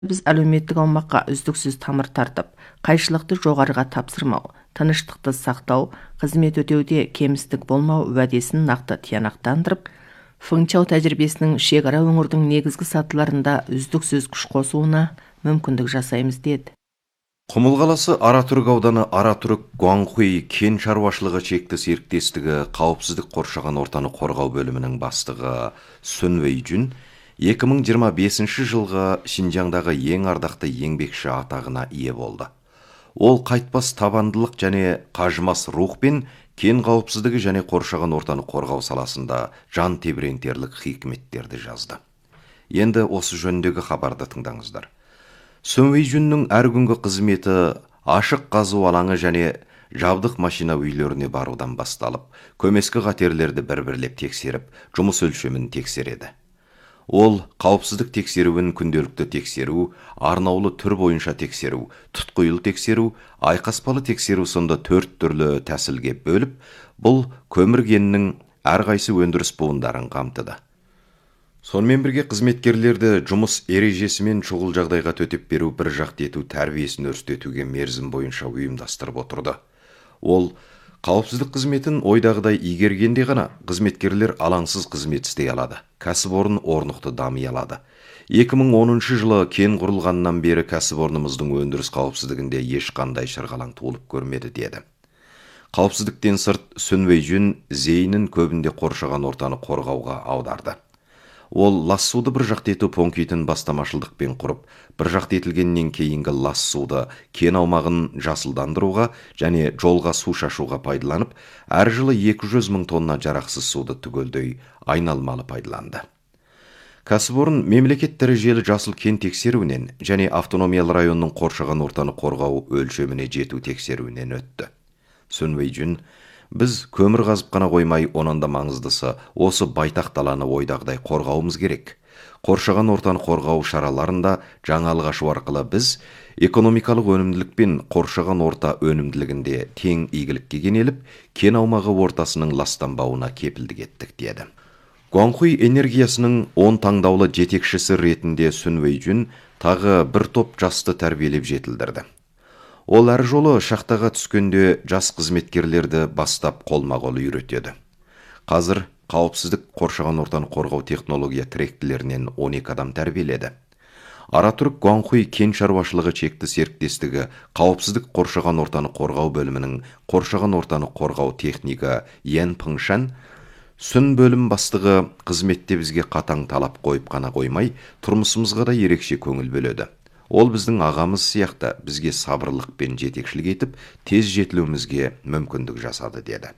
Біз әлеуметтік аумаққа үздіксіз тамыр тартып, қайшылықты жоғарыға тапсырмау, тыныштықты сақтау, қызмет өтеуде кемістік болмау уәдесін нақты тиянақтандырып, фыңчау тәжірибесінің шекара өңірдің негізгі сатыларында үздіксіз күш қосуына мүмкіндік жасаймыз деді. Құмыл қаласы Аратүрік ауданы Аратүрік Гуанхуй кен шаруашылығы шекті серіктестігі қауіпсіздік қоршаған ортаны қорғау бөлімінің бастығы Сүн Вэйжүн 2025 жылғы Шинжаңдағы ең ардақты еңбекші атағына ие болды. Ол қайтпас табандылық және қажымас рухпен кен қауіпсіздігі және қоршаған ортаны қорғау саласында жан тебірентерлік хикметтерді жазды. Енді осы жөніндегі хабарды тыңдаңыздар. Сүн Вэйжүннің әр күнгі қызметі ашық қазу алаңы және жабдық машина үйлеріне барудан басталып, көмескі қатерлерді бір-бірлеп тексеріп, жұмыс өлшемін тексереді. Ол қауіпсіздік тексеруін күнделікті тексеру, арнаулы түр бойынша тексеру, тұтқиыл тексеру, айқаспалы тексеру сынды 4 түрлі тәсілге бөліп, бұл көмір кенінің әрқайсы өндіріс буындарын қамтыды. Сонымен бірге қызметкерлерді жұмыс ережесімен шұғыл жағдайға төтеп беру, бір жақты ету тәрбиесін өрістетуге мерзім бойынша ұйымдастырып отырды. Ол қауіпсіздік қызметін ойдағыдай игергенде ғана қызметкерлер алаңсыз қызмет істей алады, кәсіпорын орнықты дами алады. 2010 жылы кен құрылғаннан бері кәсіпорнымыздың өндіріс қауіпсіздігінде ешқандай шырғалаң туылып көрмеді деді. Қауіпсіздіктен сырт Сүн Вэйжүн зейінін көбінде қоршаған ортаны қорғауға аударды. Ол лас суды бір жақты ету пунктін бастамашылдықпен құрып, бір жақты етілгеннен кейінгі лас суды кен аумағын жасылдандыруға және жолға су шашуға пайдаланып, әр жылы 200 мың тонна жарақсыз суды түгелдей айналмалы пайдаланды. Кәсіпорын мемлекет дәрежелі жасыл кен тексеруінен және автономиялы районның қоршаған ортаны қорғау өлшеміне жету тексеруінен өтті. Сүн Вэйжүн: біз көмір қазып қана қоймай, онан да маңыздысы осы байтақ даланы ойдағыдай қорғауымыз керек. Қоршаған ортаны қорғау шараларында жаңалық ашу арқылы біз экономикалық өнімділік пен қоршаған орта өнімділігінде тең игілікке кенеліп, кен аумағы ортасының ластанбауына кепілдік еттік деді. Гуанхуй энергиясының 10 таңдаулы жетекшісі ретінде Сүн Вэйжүн тағы бір топ жасты тәрбиелеп жетілдірді. Ол әр жолы шахтаға түскенде жас қызметкерлерді бастап қолма-қол үйретеді. Қазір қауіпсіздік қоршаған ортаны қорғау технология тректілерінен 12 адам тәрбиеледі. Аратүрік Гуанхуй кен шаруашылығы шекті серіктестігі қауіпсіздік қоршаған ортаны қорғау бөлімінің қоршаған ортаны қорғау техника Ян Пыңшан: Сүн бөлім бастығы қызметте бізге қатаң талап қойып қана қоймай, тұрмысымызға да ерекше көңіл бөледі. Ол біздің ағамыз сияқты бізге сабырлықпен жетекшілік етіп, тез жетілуімізге мүмкіндік жасады деді.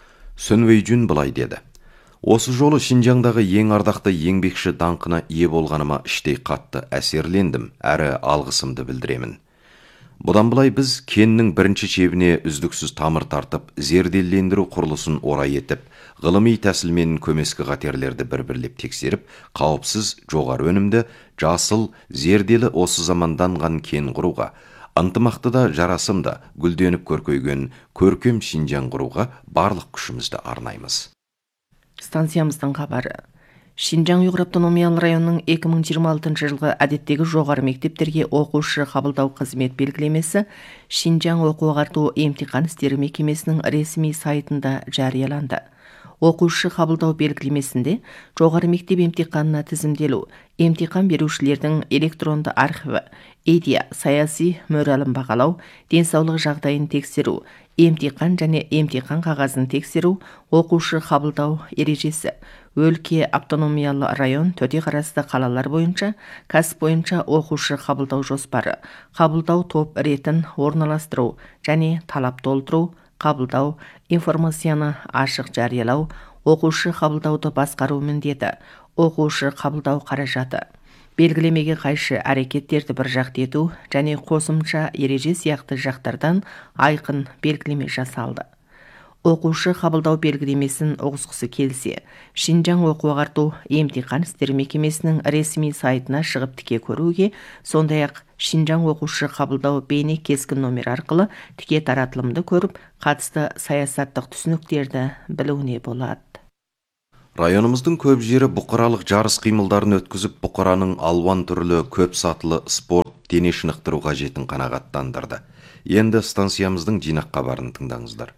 Сүн Вэйжүн былай деді: осы жолы Шинжаңдағы ең ардақты еңбекші даңқына ие болғаныма іштей қатты әсерлендім, әрі алғысымды білдіремін. Бұдан былай біз кеннің бірінші шебіне үздіксіз тамыр тартып, зерделендіру құрылысын орай етіп, ғылыми тәсілмен көмескі қатерлерді бір-бірлеп тексеріп, қауіпсіз, жоғары өнімді, жасыл, зерделі осы заманданған кен құруға, ынтымақты да жарасымды, гүлденіп көркейген көркем Шинжаң құруға барлық күшімізді арнаймыз. Станциямыздың хабары. Шинжаң ұйғыр автономиялы районының 2026 жылғы әдеттегі жоғары мектептерге оқушы қабылдау қызмет белгілемесі Шинжаң оқу-ағарту емтихан істері мекемесінің ресми сайтында жарияланды. Оқушы қабылдау белгілемесінде жоғары мектеп емтиханына тізімделу, емтихан берушілердің электронды архиві, идея, саяси моралін бағалау, денсаулық жағдайын тексеру, емтихан және емтихан қағазын тексеру, оқушы қабылдау ережесі, өлке автономиялы район төте қарасты қалалар бойынша, кәсіп бойынша оқушы қабылдау жоспары, қабылдау топ ретін орналастыру және талап толтыру, қабылдау, информацияны ашық жариялау, оқушы қабылдауды басқару міндеті, оқушы қабылдау қаражаты, белгілемеге қайшы әрекеттерді бір жақты ету және қосымша ереже сияқты жақтардан айқын белгілеме жасалды. Оқушы қабылдау белгілемесін ұғысқысы келсе, Шинжаң оқу-ағарту емтихан істері мекемесінің ресми сайтына шығып тіке көруге, сондай-ақ Шинжаң оқушы қабылдау бейне кескін номер арқылы тіке таратылымды көріп, қатысты саясаттық түсініктерді білуіне болады. Районымыздың көп жері бұқаралық жарыс қимылдарын өткізіп, бұқараның алуан түрлі көп сатылы спорт, дене шынықтыру қажетін қанағаттандырды. Енді станциямыздың жинақ хабарын тыңдаңыздар.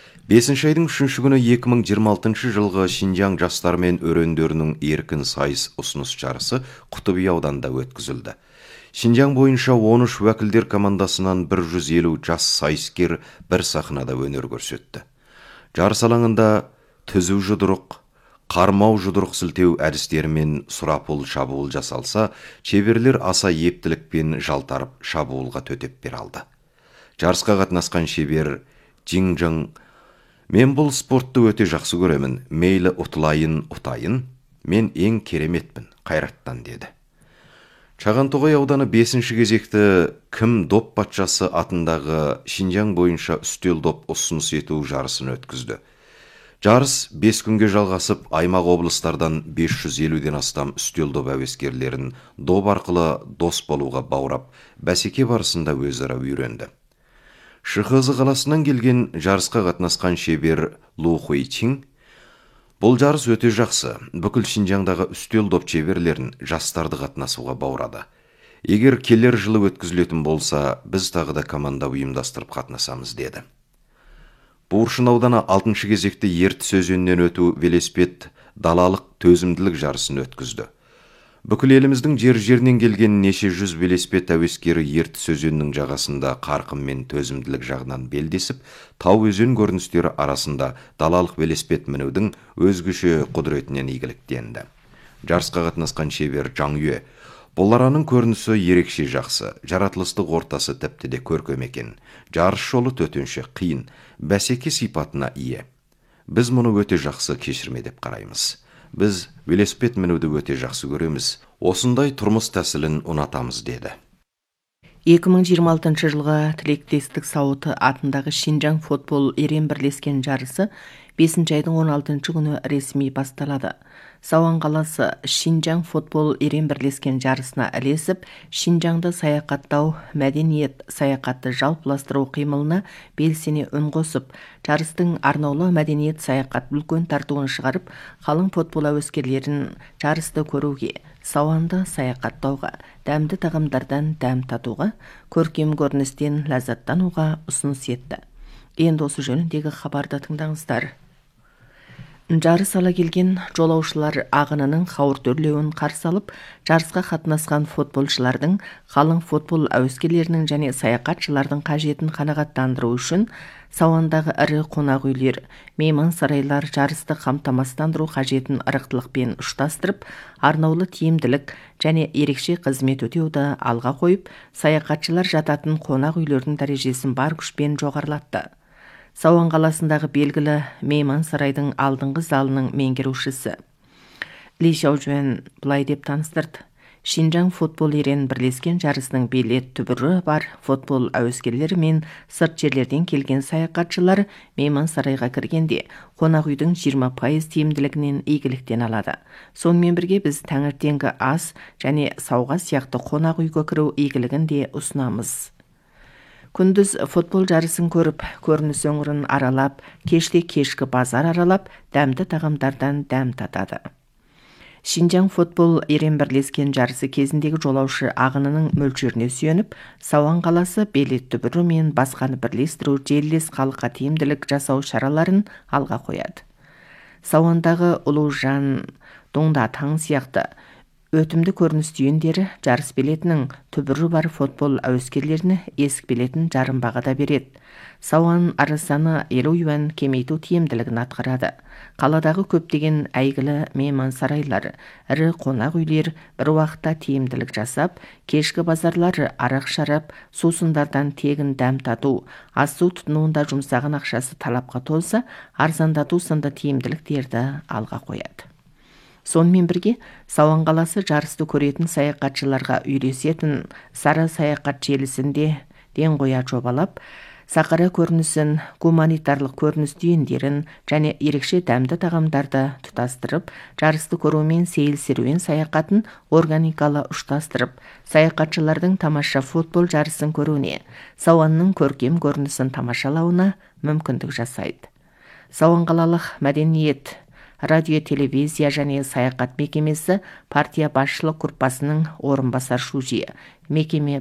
5 айдың 3 күні 2026 жылғы Шинжаң жастары мен өрендерінің еркін сайыс ұсыныс жарысы Құтыб ауданында өткізілді. Шинжаң бойынша 13 уәкілдер командасынан 150 жас сайыскер бір сахнада өнер көрсетті. Жарыс алаңында түзу жұдырық, қармау жұдырық сілтеу әдістерімен сұрапыл шабуыл жасалса, шеберлер аса ептілікпен жалтарып шабуылға төтеп бере алды. Жарысқа қатынасқан шебер Жинжың: "Мен бұл спортты өте жақсы көремін, мейлі ұтылайын, ұтайын, мен ең кереметпін, қайраттан", деді. Шағантоғай ауданы 5-ші кезекті кім доп патшасы атындағы Шинжаң бойынша үстел доп ұсыныс ету жарысын өткізді. Жарыс 5 күнге жалғасып, аймақ облыстардан 550-ден астам үстел доп әуескерлерін доп арқылы дос болуға баурап, бәсеке барысында өзара үйренді. Шықызы қаласынан келген жарысқа қатынасқан шебер Лу Хуйчин: "Бұл жарыс өте жақсы. Бүкіл Шинжаңдағы үстел доп шеберлерін жастарды қатынасуға баурады. Егер келер жылы өткізілетін болса, біз тағы да команда ұйымдастырып қатынасамыз", деді. Буыршын ауданы 6-шы кезекте Ертіс өзенінен өту велосипед далалық төзімділік жарысын өткізді. Бүкіл еліміздің жер-жерінен келген неше жүз велосипед әуескері Ертіс өзенінің жағасында қарқын мен төзімділік жағынан белдесіп, тау өзен көріністері арасында далалық велосипед мінудің өзгеше құдіретінен игіліктенді. Жарысқа қатынасқан шебер Жаң Юе: "Бұл араның көрінісі ерекше жақсы, жаратылыстық ортасы тіпті де көркем екен. Жарыс жолы төтенше қиын, бәсеке сипатына ие. Біз мұны өте жақсы кешірме деп қараймыз. Біз велосипед мінуді өте жақсы көреміз. Осындай тұрмыс тәсілін ұнатамыз", деді. 2026 жылғы тілектестік сауыты атындағы Шинжаң футбол ерен бірлескен жарысы 5 айдың 16 күні ресми басталады. Сауан қаласы Шинжаң футбол ерен бірлескен жарысына ілесіп, Шинжаңды саяхаттау, мәдениет саяхатты жалпыластыру қимылына белсене үн қосып, жарыстың арнаулы мәдениет саяхат үлкен тартуын шығарып, қалың футбол әуескерлерін жарысты көруге, сауанды саяхаттауға, дәмді тағамдардан дәм татуға, көркем көріністен ләззаттануға ұсыныс етті. Енді осы жөніндегі хабарды тыңдаңыздар. Жарыс ала келген жолаушылар ағынының қауырт өрлеуін қарсы алып, жарысқа қатынасқан футболшылардың, қалың футбол әуескерлерінің және саяхатшылардың қажетін қанағаттандыру үшін Сауандағы ірі қонақ үйлер, мейман сарайлар жарысты қамтамасыздандыру қажетін ырықтылықпен ұштастырып, арнаулы тиімділік және ерекше қызмет өтеуді алға қойып, саяхатшылар жататын қонақ үйлердің дәрежесін бар күшпен жоғарылатты. Сауан қаласындағы белгілі мейман сарайдың алдыңғы залының меңгерушісі Ли Шаужуэн былай деп таныстырды. Шинжаң футбол ерен бірлескен жарысының билет түбірі бар футбол әуескерлері мен сырт жерлерден келген саяхатшылар мейман сарайға кіргенде қонақ үйдің 20% тиімділігінен игіліктен алады. Сонымен бірге біз таңертеңгі ас және сауға сияқты қонақ үйге кіру игілігін де ұсынамыз. Күндіз футбол жарысын көріп, көрініс өңірін аралап, кеште кешкі базар аралап, дәмді тағамдардан дәм татады. Шинжаң футбол ерен бірлескен жарысы кезіндегі жолаушы ағынының мөлшеріне сүйеніп, Сауан қаласы билет түбірі мен басқаны бірлестіру желілес халыққа тиімділік жасау шараларын алға қояды. Сауандағы Ұлужан, Доңда таң сияқты өтімді көрініс түйіндері жарыс билетінің түбірі бар футбол әуескерлеріне есік билетін жарым бағада береді. Сауан арасаны 50 юан кемейту тиімділігін атқарады. Қаладағы көптеген әйгілі мейман сарайлары, ірі қонақ үйлер бір уақытта тиімділік жасап, кешкі базарлары арақ шарап, сусындардан тегін дәм тату, ас-су тұтынуында жұмсаған ақшасы талапқа толса, арзандату сынды тиімділіктерді алға қояды. Сонымен бірге, Сауан қаласы жарысты көретін саяхатшыларға үйлесетін Сара саяхат желісінде ден қоя жобалап, сақара көрінісін, гуманитарлық көрініс түйіндерін және ерекше дәмді тағамдарды тұтастырып, жарысты көрумен сейіл серуен саяхатын органикалы ұштастырып, саяхатшылардың тамаша футбол жарысын көруіне, Сауанның көркем көрінісін тамашалауына мүмкіндік жасайды. Сауан қалалық мәдениет радио телевизия және саяхат мекемесі партия басшылық группасының орынбасар шужиі. Мекеме